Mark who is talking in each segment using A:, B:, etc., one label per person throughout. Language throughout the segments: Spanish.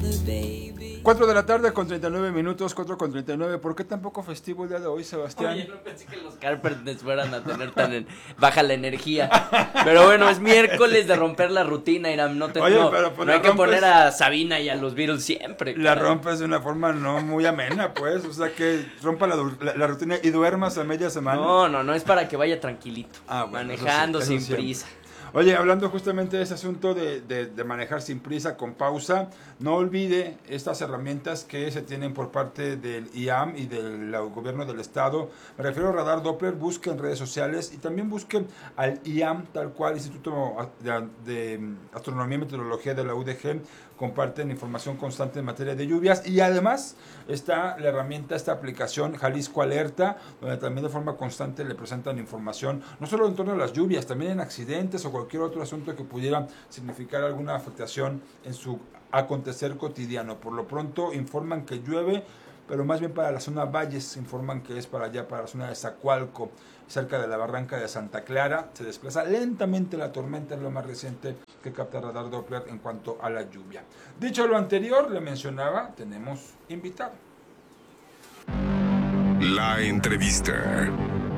A: 4 de la tarde con 39 minutos, 4:39. ¿Por qué tan poco festivo el día de hoy, Sebastián?
B: Oye, no pensé que los Carpenters fueran a tener tan baja la energía. Pero bueno, es miércoles de romper la rutina, Iram. No hay que poner a Sabina y a los Beatles siempre.
A: La rompes de una forma no muy amena, pues. O sea, que rompa la rutina y duermas a media semana.
B: No, es para que vaya tranquilito.
A: Bueno,
B: manejando
A: eso
B: sin prisa.
A: Oye, hablando justamente de ese asunto de manejar sin prisa, con pausa, no olvide estas herramientas que se tienen por parte del IAM y del gobierno del estado. Me refiero a radar Doppler, busque en redes sociales y también busque al IAM, tal cual, Instituto de Astronomía y Meteorología de la UDG, comparten información constante en materia de lluvias y además está la herramienta, esta aplicación Jalisco Alerta, donde también de forma constante le presentan información, no solo en torno a las lluvias, también en accidentes o cualquier otro asunto que pudiera significar alguna afectación en su acontecer cotidiano. Por lo pronto informan que llueve, pero más bien para la zona Valles, informan que es para allá, para la zona de Zacualco, cerca de la barranca de Santa Clara. Se desplaza lentamente la tormenta, es lo más reciente que capta radar Doppler en cuanto a la lluvia. Dicho lo anterior, le mencionaba, tenemos invitado.
C: La entrevista.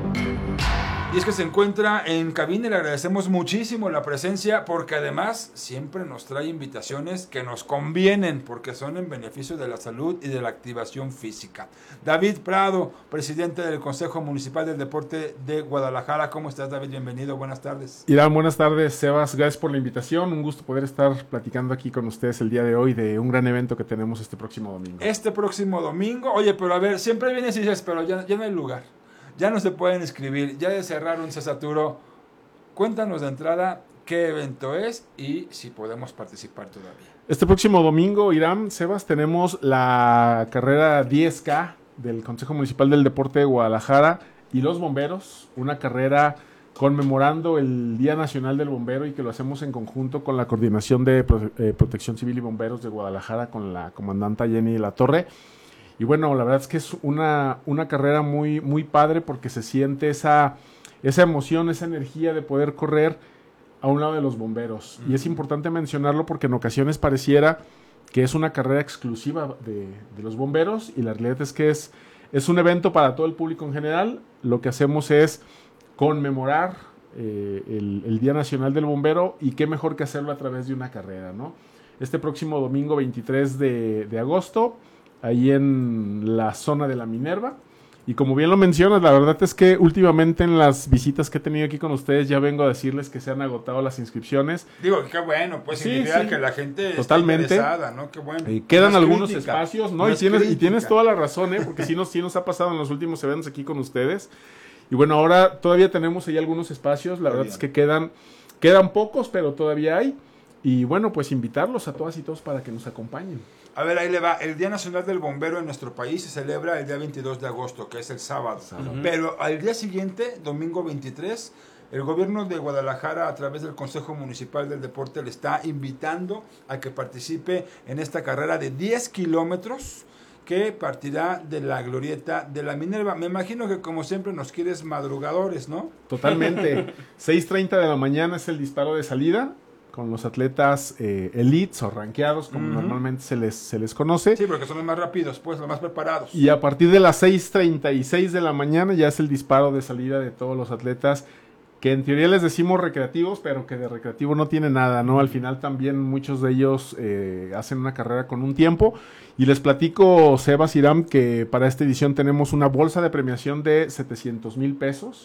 A: Y es que se encuentra en cabina y le agradecemos muchísimo la presencia porque además siempre nos trae invitaciones que nos convienen porque son en beneficio de la salud y de la activación física. David Prado, presidente del Consejo Municipal del Deporte de Guadalajara. ¿Cómo estás, David? Bienvenido, buenas tardes.
D: Irán, buenas tardes, Sebas, gracias por la invitación. Un gusto poder estar platicando aquí con ustedes el día de hoy de un gran evento que tenemos este próximo domingo.
A: Este próximo domingo, oye, pero a ver, siempre vienes y dices, pero ya no hay lugar. Ya no se pueden inscribir, ya de cerraron, se saturó. Cuéntanos de entrada qué evento es y si podemos participar todavía.
D: Este próximo domingo, Irán, Sebas, tenemos la carrera 10K del Consejo Municipal del Deporte de Guadalajara y los bomberos, una carrera conmemorando el Día Nacional del Bombero y que lo hacemos en conjunto con la Coordinación de Protección Civil y Bomberos de Guadalajara con la comandanta Jenny de la Torre. Y bueno, la verdad es que es una carrera muy, muy padre porque se siente esa emoción, esa energía de poder correr a un lado de los bomberos. Y es importante mencionarlo porque en ocasiones pareciera que es una carrera exclusiva de los bomberos y la realidad es que es un evento para todo el público en general. Lo que hacemos es conmemorar el Día Nacional del Bombero y qué mejor que hacerlo a través de una carrera, ¿no? Este próximo domingo 23 de agosto, ahí en la zona de la Minerva. Y como bien lo mencionas, la verdad es que últimamente en las visitas que he tenido aquí con ustedes ya vengo a decirles que se han agotado las inscripciones.
A: Digo, qué bueno, pues significa que la gente
D: totalmente
A: está interesada, ¿no? Qué bueno.
D: Quedan algunos espacios, ¿no? Y tienes toda la razón, porque sí nos ha pasado en los últimos eventos aquí con ustedes. Y bueno, ahora todavía tenemos ahí algunos espacios, la verdad es que quedan pocos, pero todavía hay. Y bueno, pues invitarlos a todas y todos para que nos acompañen.
A: A ver, ahí le va. El Día Nacional del Bombero en nuestro país se celebra el día 22 de agosto, que es el sábado. Pero al día siguiente, domingo 23, el gobierno de Guadalajara, a través del Consejo Municipal del Deporte, le está invitando a que participe en esta carrera de 10 kilómetros que partirá de la glorieta de la Minerva. Me imagino que como siempre nos quieres madrugadores, ¿no?
D: Totalmente. 6:30 de la mañana es el disparo de salida, con los atletas elites o rankeados, como normalmente se les conoce.
A: Sí, porque son los más rápidos, pues, los más preparados.
D: Y a partir de las 6:36 de la mañana ya es el disparo de salida de todos los atletas, que en teoría les decimos recreativos, pero que de recreativo no tiene nada, ¿no? Al final también muchos de ellos hacen una carrera con un tiempo. Y les platico, Sebas, Irán, que para esta edición tenemos una bolsa de premiación de 700,000 pesos.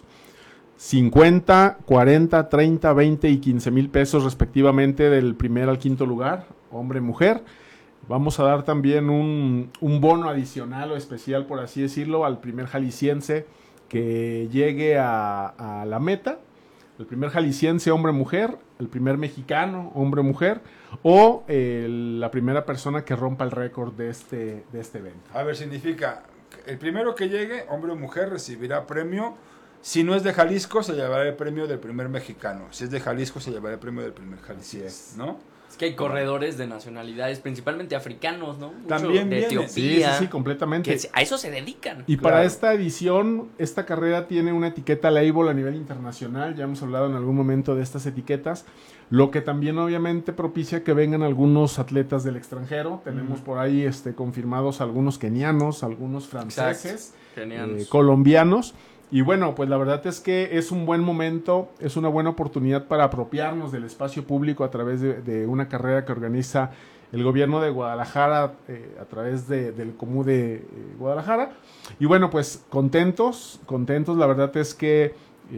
D: 50, 40, 30, 20 y 15,000 pesos respectivamente del primer al quinto lugar, hombre y mujer. Vamos a dar también un bono adicional o especial, por así decirlo, al primer jalisciense que llegue a la meta. El primer jalisciense, hombre-mujer, el primer mexicano, hombre-mujer, o la primera persona que rompa el récord de este evento.
A: A ver, significa, el primero que llegue, hombre o mujer, recibirá premio. Si no es de Jalisco, se llevará el premio del primer mexicano. Si es de Jalisco, se llevará el premio del primer jalisciense, ¿no?
B: Es que hay corredores de nacionalidades, principalmente africanos, ¿no? Mucho
A: También
B: de
A: viene.
B: Etiopía.
D: Sí, completamente.
B: Que a eso se dedican.
D: Y
A: Claro.
D: para esta edición, esta carrera tiene una etiqueta label a nivel internacional. Ya hemos hablado en algún momento de estas etiquetas. Lo que también obviamente propicia que vengan algunos atletas del extranjero. Tenemos por ahí confirmados algunos kenianos, algunos franceses,
B: Genial.
D: colombianos. Y bueno, pues la verdad es que es un buen momento, es una buena oportunidad para apropiarnos del espacio público a través de una carrera que organiza el gobierno de Guadalajara a través del Comú de Guadalajara. Y bueno, pues contentos, la verdad es que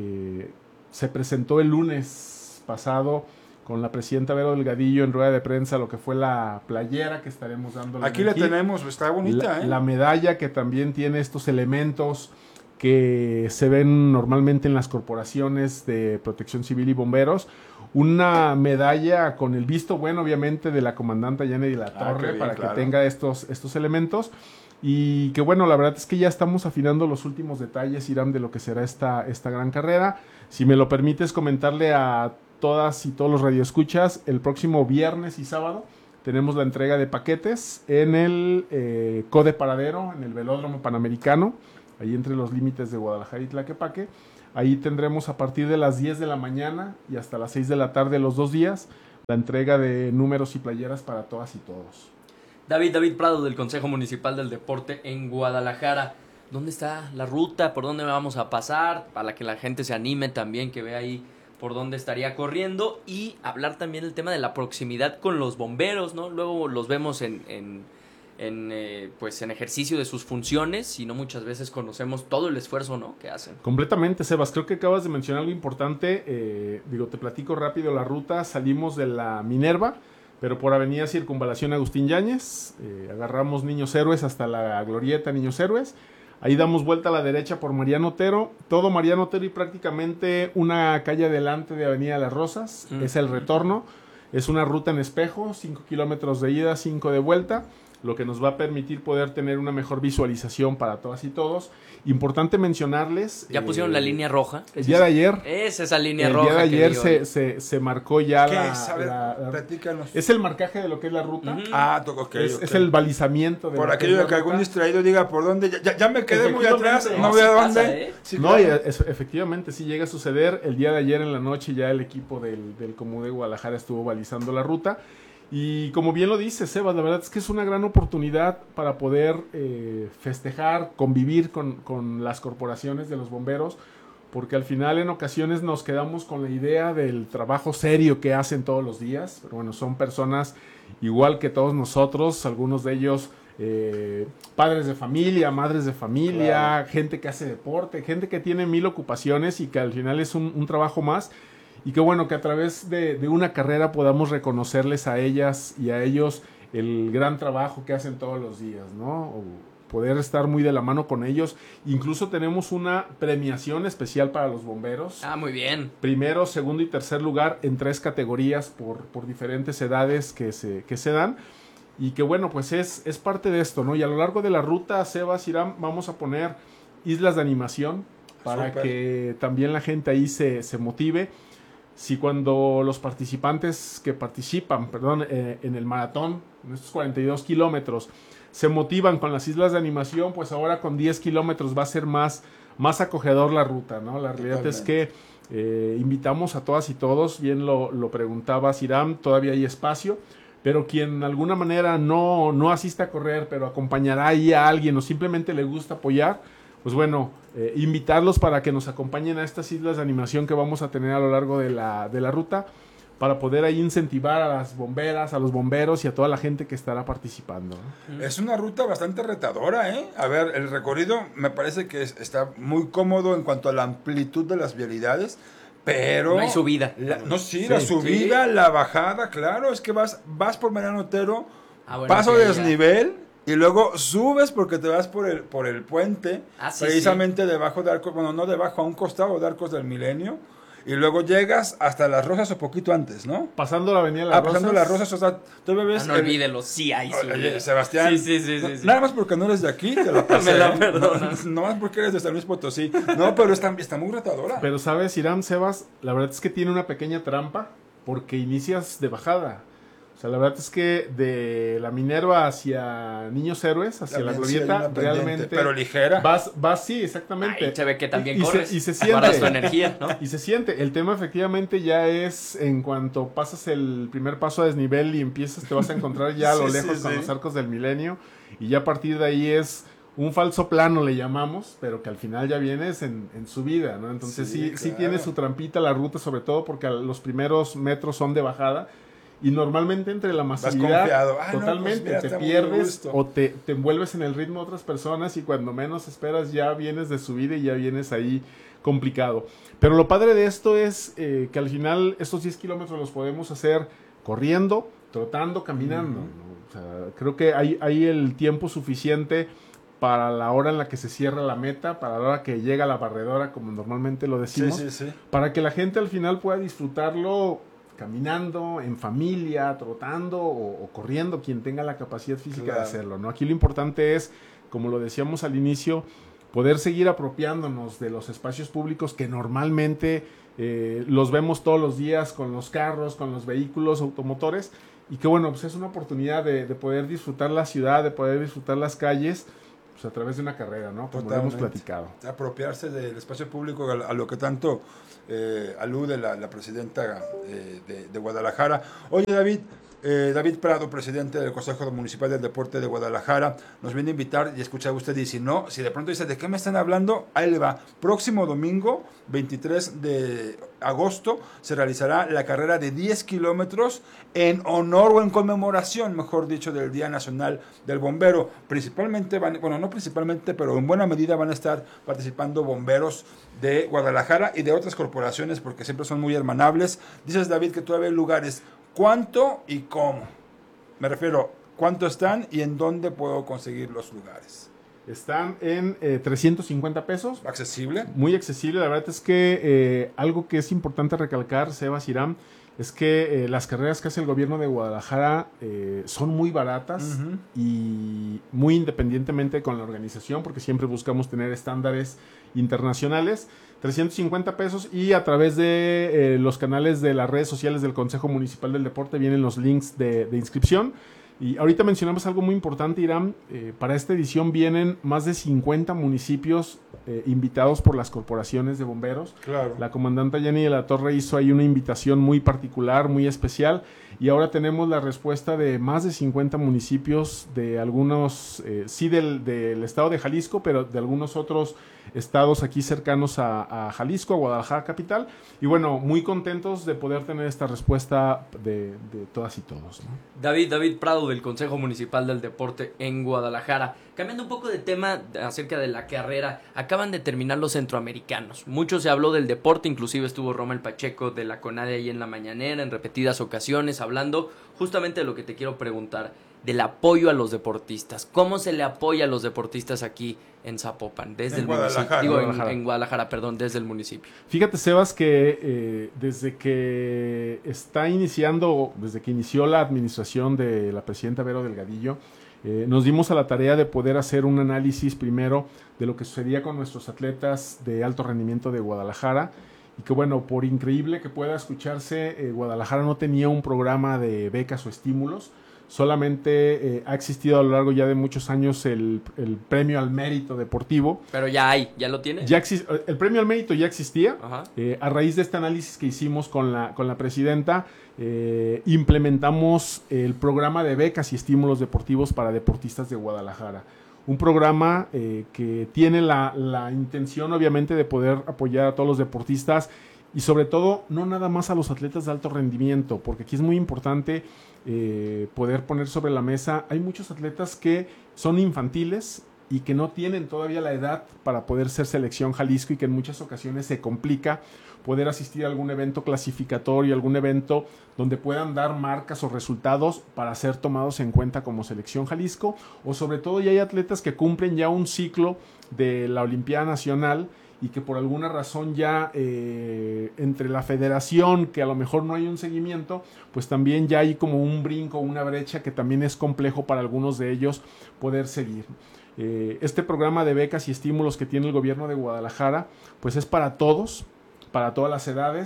D: se presentó el lunes pasado con la presidenta Vero Delgadillo en rueda de prensa lo que fue la playera que estaremos dando.
A: Aquí la tenemos, está bonita,
D: la medalla que también tiene estos elementos que se ven normalmente en las corporaciones de protección civil y bomberos. Una medalla con el visto bueno, obviamente, de la comandante Yanedi La Torre,
A: bien,
D: para
A: claro.
D: que tenga estos elementos. Y que bueno, la verdad es que ya estamos afinando los últimos detalles, Iram, de lo que será esta gran carrera. Si me lo permites comentarle a todas y todos los radioescuchas, el próximo viernes y sábado tenemos la entrega de paquetes en el Code Paradero, en el Velódromo Panamericano, ahí entre los límites de Guadalajara y Tlaquepaque. Ahí tendremos a partir de las 10 de la mañana y hasta las 6 de la tarde los 2 días la entrega de números y playeras para todas y todos.
B: David Prado del Consejo Municipal del Deporte en Guadalajara. ¿Dónde está la ruta? ¿Por dónde vamos a pasar? Para que la gente se anime también, que vea ahí por dónde estaría corriendo. Y hablar también del tema de la proximidad con los bomberos, ¿no? Luego los vemos en ejercicio de sus funciones y no muchas veces conocemos todo el esfuerzo, ¿no?, que hacen.
D: Completamente, Sebas. Creo que acabas de mencionar algo importante. Te platico rápido la ruta. Salimos de la Minerva, pero por Avenida Circunvalación Agustín Yáñez. Agarramos Niños Héroes hasta la glorieta Niños Héroes. Ahí damos vuelta a la derecha por Mariano Otero. Todo Mariano Otero y prácticamente una calle adelante de Avenida Las Rosas. Es el retorno. Es una ruta en espejo, 5 kilómetros de ida, 5 de vuelta, lo que nos va a permitir poder tener una mejor visualización para todas y todos. Importante mencionarles...
B: ¿Ya pusieron la línea roja?
D: El día de ayer...
B: Es esa línea
D: el
B: roja.
D: El día de ayer se marcó ya
A: ¿Qué es? A ver, platícanos.
D: Es el marcaje de lo que es la ruta.
A: Ok.
D: Es el balizamiento.
A: Por aquello de que algún distraído diga por dónde... Ya me quedé muy atrás, no
B: No,
A: veo
B: sí
A: a dónde.
B: pasa, ¿eh?
A: Sí,
D: No,
A: claro.
D: efectivamente, sí llega a suceder. El día de ayer en la noche ya el equipo del Comú de Guadalajara estuvo balizando la ruta. Y como bien lo dice Sebas, la verdad es que es una gran oportunidad para poder festejar, convivir con las corporaciones de los bomberos, porque al final en ocasiones nos quedamos con la idea del trabajo serio que hacen todos los días. Pero bueno, son personas igual que todos nosotros, algunos de ellos padres de familia, madres de familia, claro, gente que hace deporte, gente que tiene 1000 ocupaciones y que al final es un trabajo más. Y qué bueno que a través de una carrera podamos reconocerles a ellas y a ellos el gran trabajo que hacen todos los días, ¿no? O poder estar muy de la mano con ellos. Incluso tenemos una premiación especial para los bomberos.
B: Ah, muy bien.
D: Primero, segundo y tercer lugar en 3 categorías por diferentes edades que se dan. Y que bueno, pues es parte de esto, ¿no? Y a lo largo de la ruta, Sebas, Iram, vamos a poner islas de animación para
A: Súper.
D: que también la gente ahí se motive. Si cuando los participantes que participan, en el maratón, en estos 42 kilómetros, se motivan con las islas de animación, pues ahora con 10 kilómetros va a ser más acogedor la ruta, ¿no? La realidad es que invitamos a todas y todos, bien lo preguntabas, Iram, todavía hay espacio, pero quien de alguna manera no asista a correr, pero acompañará ahí a alguien o simplemente le gusta apoyar, pues bueno, invitarlos para que nos acompañen a estas islas de animación que vamos a tener a lo largo de la ruta, para poder ahí incentivar a las bomberas, a los bomberos y a toda la gente que estará participando, ¿no?
A: Es una ruta bastante retadora, ¿eh? A ver, el recorrido me parece que está muy cómodo en cuanto a la amplitud de las vialidades, pero...
B: No hay subida.
A: La subida,
B: sí,
A: la bajada, claro, es que vas por Mariano Otero,
B: bueno,
A: paso
B: sí,
A: desnivel... Y luego subes porque te vas por el puente,
B: sí,
A: precisamente debajo de Arcos, bueno, no debajo, a un costado de Arcos del Milenio, y luego llegas hasta Las Rosas o poquito antes, ¿no?
D: Pasando la avenida Las Rosas.
A: Pasando Las Rosas, o sea, tú ves...
B: no olvídelo, sí hay subida.
A: Sebastián,
B: sí.
A: Nada más porque no eres de aquí, te la pasé.
B: Me la perdonas.
A: No más porque eres de San Luis Potosí. No, pero está muy retadora.
D: Pero sabes, Iram, Sebas, la verdad es que tiene una pequeña trampa porque inicias de bajada. O sea, la verdad es que de la Minerva hacia Niños Héroes, hacia la
A: También sí hay
D: Glorieta,
A: una pendiente,
D: realmente...
A: pero ligera.
D: Vas, sí, exactamente.
B: Ahí se ve que también
D: Y se-
B: corres.
D: y se siente.
B: Guardas tu energía, ¿no?
D: Y se siente. El tema efectivamente ya es en cuanto pasas el primer paso a desnivel y empiezas, te vas a encontrar ya a lo
A: Sí,
D: lejos
A: sí,
D: con
A: sí.
D: los arcos del milenio. Y ya a partir de ahí es un falso plano, le llamamos, pero que al final ya vienes en subida, ¿no? Entonces
A: Sí,
D: sí
A: claro.
D: tiene su trampita la ruta, sobre todo porque los primeros metros son de bajada. Y normalmente entre la masividad,
A: confiado. Ah, no,
D: totalmente,
A: pues mira,
D: te
A: está muy a
D: pierdes
A: gusto.
D: o te envuelves en el ritmo de otras personas y cuando menos esperas ya vienes de subida y ya vienes ahí complicado. Pero lo padre de esto es que al final estos 10 kilómetros los podemos hacer corriendo, trotando, caminando, ¿no? O sea, creo que hay el tiempo suficiente para la hora en la que se cierra la meta, para la hora que llega la barredora, como normalmente lo
A: Sí,
D: decimos,
A: sí, sí.
D: para que la gente al final pueda disfrutarlo caminando, en familia, trotando o corriendo, quien tenga la capacidad física
A: Claro.
D: de hacerlo, ¿no? Aquí lo importante es, como lo decíamos al inicio, poder seguir apropiándonos de los espacios públicos que normalmente los vemos todos los días con los carros, con los vehículos automotores, y que bueno, pues es una oportunidad de poder disfrutar la ciudad, de poder disfrutar las calles, pues a través de una carrera, ¿no? Como lo hemos
A: Totalmente.
D: platicado.
A: Apropiarse del espacio público a lo que tanto alude la presidenta de Guadalajara. Oye, David Prado, presidente del Consejo Municipal del Deporte de Guadalajara, nos viene a invitar y escucha usted y si no, si de pronto dice, ¿de qué me están hablando? Ahí le va. Próximo domingo, 23 de agosto, se realizará la carrera de 10 kilómetros en honor o en conmemoración, mejor dicho, del Día Nacional del Bombero. Principalmente, no principalmente, pero en buena medida van a estar participando bomberos de Guadalajara y de otras corporaciones porque siempre son muy hermanables. Dices, David, que todavía hay lugares. ¿Cuánto y cómo? Me refiero, ¿cuánto están y en dónde puedo conseguir los lugares?
D: Están en 350 pesos.
A: ¿Accesible?
D: Muy accesible. La verdad es que algo que es importante recalcar, Sebas, Irán, es que las carreras que hace el gobierno de Guadalajara son muy baratas y muy independientemente con la organización, porque siempre buscamos tener estándares internacionales. 350 pesos y a través de los canales de las redes sociales del Consejo Municipal del Deporte vienen los links de inscripción. Y ahorita mencionamos algo muy importante, Irán. Para esta edición vienen más de 50 municipios invitados por las corporaciones de bomberos.
A: Claro.
D: La comandante Jenny de la Torre hizo ahí una invitación muy particular, muy especial. Y ahora tenemos la respuesta de más de 50 municipios de algunos, sí del estado de Jalisco, pero de algunos otros estados aquí cercanos a Jalisco, a Guadalajara capital. Y bueno, muy contentos de poder tener esta respuesta de todas y todos, ¿no?
B: David Prado del Consejo Municipal del Deporte en Guadalajara. Cambiando un poco de tema acerca de la carrera, acaban de terminar los centroamericanos. Mucho se habló del deporte, inclusive estuvo Rommel Pacheco de la CONADE ahí en la mañanera en repetidas ocasiones hablando justamente de lo que te quiero preguntar, del apoyo a los deportistas. ¿Cómo se le apoya a los deportistas aquí en Zapopan, desde
A: En
B: el
A: Guadalajara.
B: municipio? Digo,
D: Guadalajara.
B: en Guadalajara, perdón, desde el municipio.
D: Fíjate, Sebas, que desde que desde que inició la administración de la presidenta Vero Delgadillo, nos dimos a la tarea de poder hacer un análisis primero de lo que sucedía con nuestros atletas de alto rendimiento de Guadalajara. Y que bueno, por increíble que pueda escucharse, Guadalajara no tenía un programa de becas o estímulos. Solamente ha existido a lo largo ya de muchos años el premio al mérito deportivo.
B: Pero ya lo tiene.
D: El premio al mérito ya existía.
B: Ajá.
D: A raíz de este análisis que hicimos con la presidenta, implementamos el programa de becas y estímulos deportivos para deportistas de Guadalajara. Un programa que tiene la intención, obviamente, de poder apoyar a todos los deportistas y sobre todo, no nada más a los atletas de alto rendimiento, porque aquí es muy importante poder poner sobre la mesa, hay muchos atletas que son infantiles y que no tienen todavía la edad para poder ser selección Jalisco y que en muchas ocasiones se complica poder asistir a algún evento clasificatorio, algún evento donde puedan dar marcas o resultados para ser tomados en cuenta como selección Jalisco, o sobre todo ya hay atletas que cumplen ya un ciclo de la Olimpiada Nacional y que por alguna razón ya entre la federación, que a lo mejor no hay un seguimiento, pues también ya hay como un brinco, una brecha que también es complejo para algunos de ellos poder seguir. Este programa de becas y estímulos que tiene el gobierno de Guadalajara, pues es para todos, para todas las edades,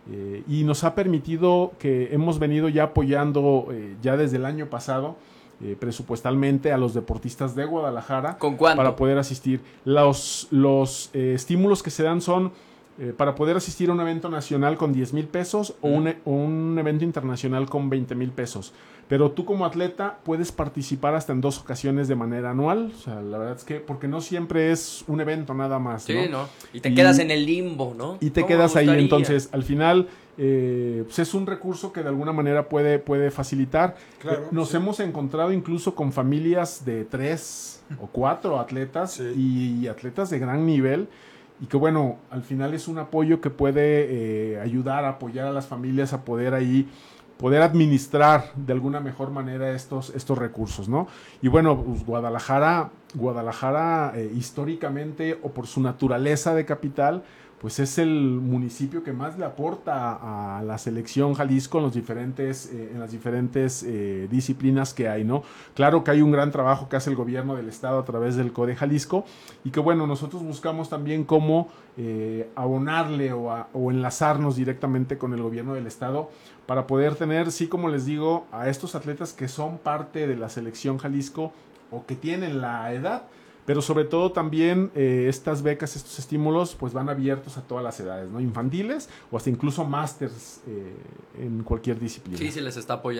D: y nos ha permitido que hemos venido ya apoyando ya desde el año pasado presupuestalmente a los deportistas de Guadalajara.
B: ¿Con cuánto?
D: Para poder asistir. Los estímulos que se dan son para poder asistir a un evento nacional con 10,000 pesos o un evento internacional con 20,000 pesos. Pero tú como atleta puedes participar hasta en 2 ocasiones de manera anual. O sea, la verdad es que porque no siempre es un evento nada más,
B: Sí,
D: ¿no?
B: ¿no? Y te quedas en el limbo, ¿no?
D: Y te
B: ¿Cómo
D: quedas
B: me
D: ahí.
B: gustaría?
D: Entonces, al final, pues es un recurso que de alguna manera puede facilitar.
A: Claro,
D: Nos
A: sí.
D: hemos encontrado incluso con familias de 3 o 4 atletas
A: Sí.
D: y atletas de gran nivel. Y que bueno, al final es un apoyo que puede ayudar a apoyar a las familias a poder administrar de alguna mejor manera estos recursos, ¿no? Y bueno, pues Guadalajara históricamente o por su naturaleza de capital, pues es el municipio que más le aporta a la selección Jalisco en las diferentes disciplinas que hay, ¿no? Claro que hay un gran trabajo que hace el gobierno del estado a través del CODE Jalisco y que bueno, nosotros buscamos también cómo abonarle o enlazarnos directamente con el gobierno del estado para poder tener, sí, como les digo, a estos atletas que son parte de la selección Jalisco o que tienen la edad, pero sobre todo también estas becas, estos estímulos, pues van abiertos a todas las edades, ¿no? Infantiles o hasta incluso másters en cualquier disciplina.
B: Sí, se les está apoyando.